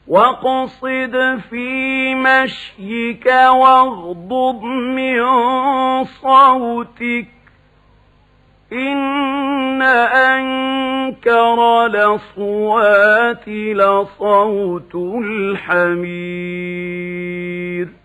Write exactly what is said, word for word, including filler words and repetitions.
واقصد في مشيك واغضض من صوتك إن أنكر الأصوات لصوت الحمير